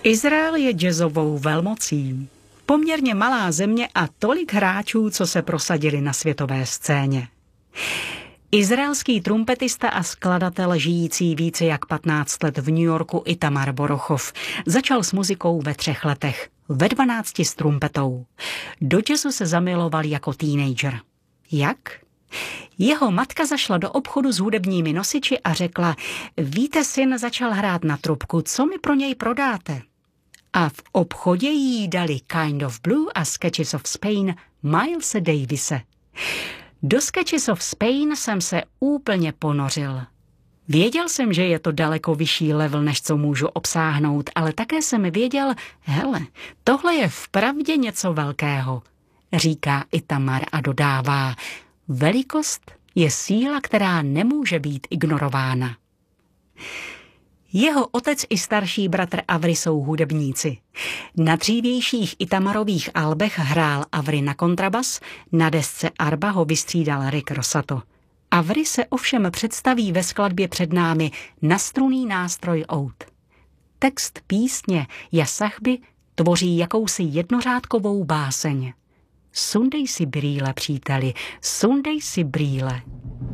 Izrael je jazzovou velmocí. Poměrně malá země a tolik hráčů, co se prosadili na světové scéně. Izraelský trumpetista a skladatel žijící více jak 15 let v New Yorku Itamar Borochov začal s muzikou ve 3 letech, ve 12 s trumpetou. Do jazzu se zamiloval jako teenager. Jak? Jeho matka zašla do obchodu s hudebními nosiči a řekla: víte, syn začal hrát na trubku, co mi pro něj prodáte? A v obchodě jí dali Kind of Blue a Sketches of Spain Milese Davise. Do Sketches of Spain jsem se úplně ponořil. Věděl jsem, že je to daleko vyšší level, než co můžu obsáhnout, ale také jsem věděl, hele, tohle je vpravdě něco velkého, říká Itamar a dodává: velikost je síla, která nemůže být ignorována. Jeho otec i starší bratr Avri jsou hudebníci. Na dřívějších Itamarových albech hrál Avri na kontrabas, na desce Arba ho vystřídal Rick Rosato. Avri se ovšem představí ve skladbě před námi na strunný nástroj oud. Text písně Ja Sahby tvoří jakousi jednořádkovou báseň. Sundej si brýle, příteli, sundej si brýle.